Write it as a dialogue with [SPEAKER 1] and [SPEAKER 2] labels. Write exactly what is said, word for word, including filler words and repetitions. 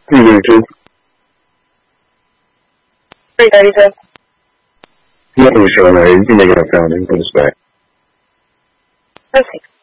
[SPEAKER 1] three thirty-two.
[SPEAKER 2] three thirty-two.
[SPEAKER 1] Nothing was showing there. You can make it up, Pound. You can put us back.
[SPEAKER 2] Perfect.